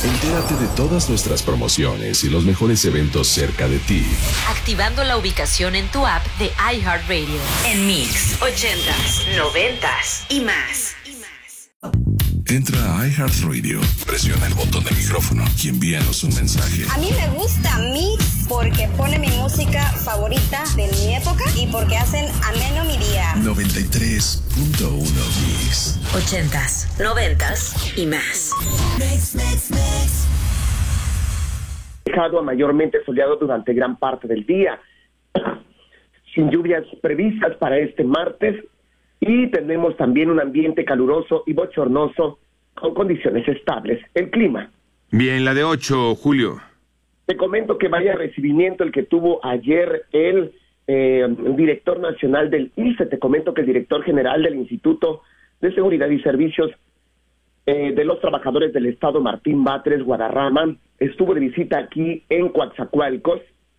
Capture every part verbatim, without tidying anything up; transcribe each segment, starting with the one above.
Entérate de todas nuestras promociones y los mejores eventos cerca de ti, activando la ubicación en tu app de iHeartRadio. En Mix, ochentas, noventas y más. Entra a iHeartRadio, presiona el botón de micrófono y envíanos un mensaje. A mí me gusta Mix porque pone mi música favorita de mi época y porque hacen ameno mi día. noventa y tres punto uno Mix. Ochentas, noventas y más. Mix, mix, mix. Dejado mayormente soleado durante gran parte del día, sin lluvias previstas para este martes, y tenemos también un ambiente caluroso y bochornoso con condiciones estables. El clima. Bien, la de ocho, Julio. Te comento que vaya recibimiento el que tuvo ayer el eh, director nacional del I C E. Te comento que el director general del Instituto de Seguridad y Servicios eh, de los Trabajadores del Estado, Martín Batres Guadarrama, estuvo de visita aquí en Coatzacoalcos.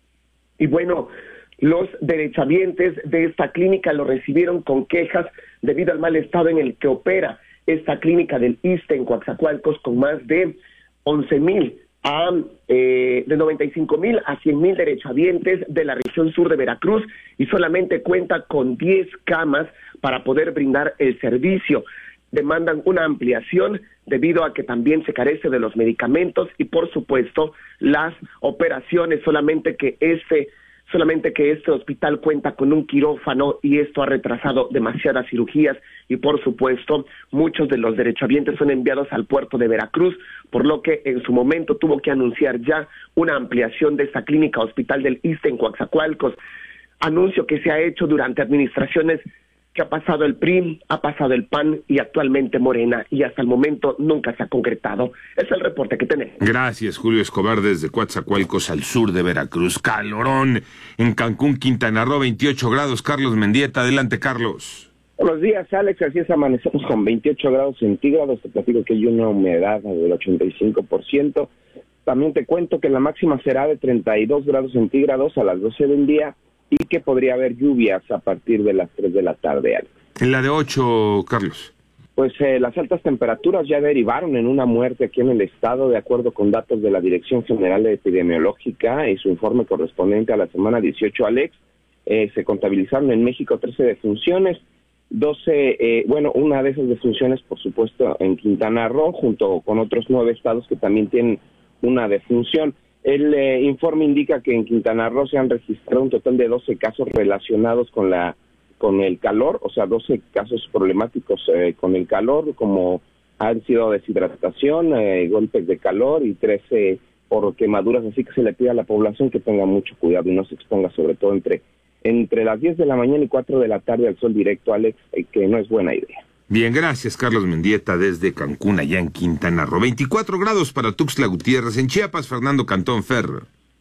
Y bueno, los derechohabientes de esta clínica lo recibieron con quejas debido al mal estado en el que opera esta clínica del I S S S T E en Coatzacoalcos, con más de once mil a eh, de noventa y cinco mil a cien mil derechohabientes de la región sur de Veracruz, y solamente cuenta con diez camas para poder brindar el servicio. Demandan una ampliación debido a que también se carece de los medicamentos y, por supuesto, las operaciones, solamente que este solamente que este hospital cuenta con un quirófano y esto ha retrasado demasiadas cirugías, y por supuesto muchos de los derechohabientes son enviados al puerto de Veracruz, por lo que en su momento tuvo que anunciar ya una ampliación de esta clínica hospital del I S S S T E en Coatzacoalcos, anuncio que se ha hecho durante administraciones que ha pasado el P R I, ha pasado el P A N y actualmente Morena, y hasta el momento nunca se ha concretado. Es el reporte que tenemos. Gracias, Julio Escobar, desde Coatzacoalcos, al sur de Veracruz. Calorón en Cancún, Quintana Roo, veintiocho grados. Carlos Mendieta, adelante, Carlos. Buenos días, Alex. Así es, amanecemos con veintiocho grados centígrados. Te platico que hay una humedad del ochenta y cinco por ciento. También te cuento que la máxima será de treinta y dos grados centígrados a las doce del día, y que podría haber lluvias a partir de las tres de la tarde. Alex. En la de ocho, Carlos. Pues eh, las altas temperaturas ya derivaron en una muerte aquí en el estado, de acuerdo con datos de la Dirección General Epidemiológica y su informe correspondiente a la semana dieciocho, Alex. Eh, se contabilizaron en México trece defunciones, doce, eh, bueno, una de esas defunciones, por supuesto, en Quintana Roo, junto con otros nueve estados que también tienen una defunción. El eh, informe indica que en Quintana Roo se han registrado un total de doce casos relacionados con la con el calor, o sea, doce casos problemáticos eh, con el calor, como han sido deshidratación, eh, golpes de calor, y trece por quemaduras, así que se le pide a la población que tenga mucho cuidado y no se exponga, sobre todo entre, entre las diez de la mañana y cuatro de la tarde al sol directo, Alex, eh, que no es buena idea. Bien, gracias, Carlos Mendieta, desde Cancún, allá en Quintana Roo. veinticuatro grados para Tuxtla Gutiérrez. En Chiapas, Fernando Cantón Ferro.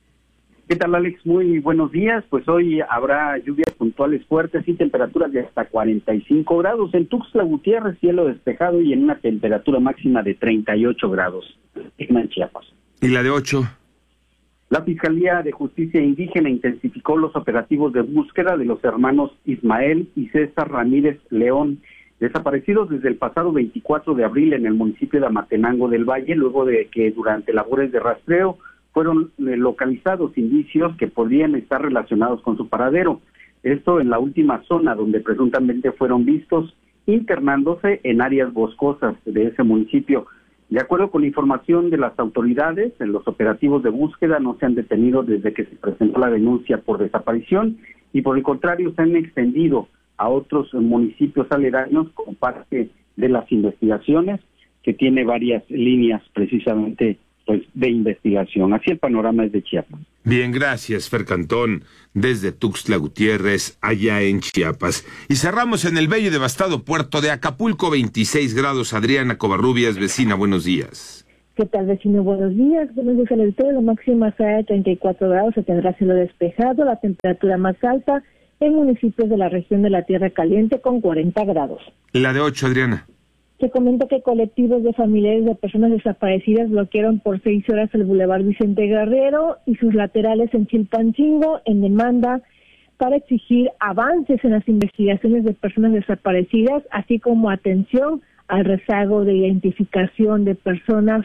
¿Qué tal, Alex? Muy buenos días. Pues hoy habrá lluvias puntuales fuertes y temperaturas de hasta cuarenta y cinco grados. En Tuxtla Gutiérrez, cielo despejado y en una temperatura máxima de treinta y ocho grados. En Chiapas. ¿Y la de ocho? La Fiscalía de Justicia Indígena intensificó los operativos de búsqueda de los hermanos Ismael y César Ramírez León, desaparecidos desde el pasado veinticuatro de abril en el municipio de Amatenango del Valle, luego de que durante labores de rastreo fueron localizados indicios que podrían estar relacionados con su paradero. Esto en la última zona donde presuntamente fueron vistos internándose en áreas boscosas de ese municipio. De acuerdo con la información de las autoridades, en los operativos de búsqueda no se han detenido desde que se presentó la denuncia por desaparición, y por el contrario se han extendido a otros municipios aledaños como parte de las investigaciones, que tiene varias líneas precisamente pues de investigación. Así el panorama es de Chiapas. Bien, gracias, Fer Cantón, desde Tuxtla Gutiérrez, allá en Chiapas. Y cerramos en el bello y devastado puerto de Acapulco, veintiséis grados. Adriana Covarrubias, vecina, buenos días. ¿Qué tal, vecino? Buenos días. Buenos días al auditorio. La máxima será de treinta y cuatro grados, se tendrá cielo despejado. La temperatura más alta en municipios de la región de la Tierra Caliente con cuarenta grados. La de ocho, Adriana. Se comenta que colectivos de familiares de personas desaparecidas bloquearon por seis horas el Boulevard Vicente Guerrero y sus laterales en Chilpancingo en demanda para exigir avances en las investigaciones de personas desaparecidas, así como atención al rezago de identificación de personas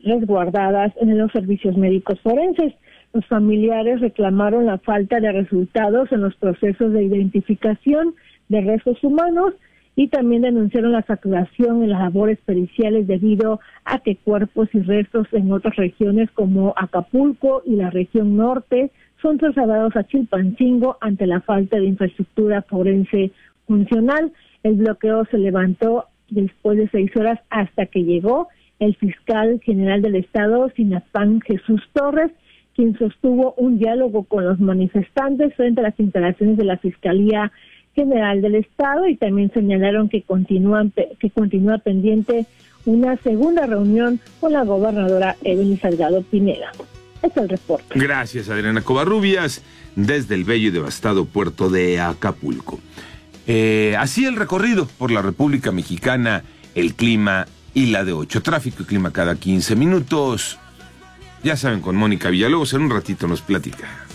resguardadas en los servicios médicos forenses. Los familiares reclamaron la falta de resultados en los procesos de identificación de restos humanos y también denunciaron la saturación en las labores periciales debido a que cuerpos y restos en otras regiones como Acapulco y la región norte son trasladados a Chilpancingo ante la falta de infraestructura forense funcional. El bloqueo se levantó después de seis horas hasta que llegó el fiscal general del estado, Sinapán Jesús Torres, quien sostuvo un diálogo con los manifestantes frente a las instalaciones de la Fiscalía General del Estado y también señalaron que continúan que continúa pendiente una segunda reunión con la gobernadora Evelyn Salgado Pineda. Es el reporte. Gracias, Adriana Covarrubias, desde el bello y devastado puerto de Acapulco. Eh, así el recorrido por la República Mexicana, el clima y la de ocho. Tráfico y clima cada quince minutos. Ya saben, con Mónica Villalobos, en un ratito nos platica.